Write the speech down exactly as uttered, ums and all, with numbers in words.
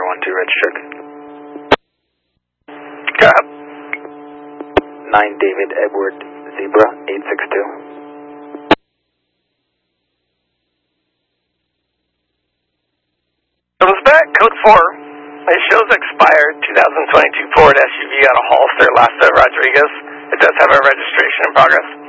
one two registered. Cop. nine David Edward Zebra eight six two. Comes back, code four. It shows expired two thousand twenty-two Ford S U V out of Holster, Lasta Rodriguez. It does have a registration in progress.